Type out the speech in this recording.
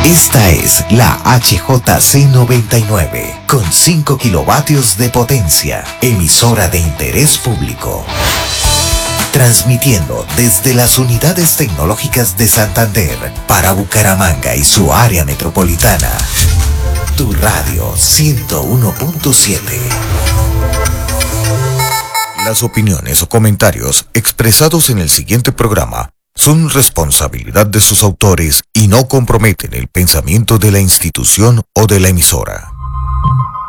Esta es la HJC99 con 5 kilovatios de potencia, emisora de interés público. Transmitiendo desde las unidades tecnológicas de Santander para Bucaramanga y su área metropolitana. Tu radio 101.7. Las opiniones o comentarios expresados en el siguiente programa son responsabilidad de sus autores y no comprometen el pensamiento de la institución o de la emisora.